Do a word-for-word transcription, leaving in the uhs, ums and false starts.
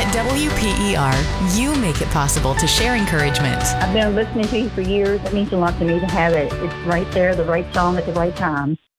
At W P E R, you make it possible to share encouragement. I've been listening to you for years. It means a lot to me to have it. It's right there, the right song at the right time.